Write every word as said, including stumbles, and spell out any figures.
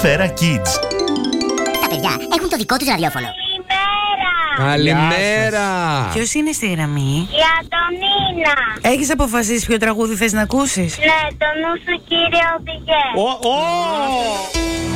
Σφαίρα Kids. Τα παιδιά έχουν το δικό τους ραδιόφωνο. Καλημέρα! Ποιος είναι στη γραμμή? Η Αντωνίνα. Έχεις αποφασίσει ποιο τραγούδι θες να ακούσεις? Ναι, το νου σου κύριε οδηγέ. Ω, ω!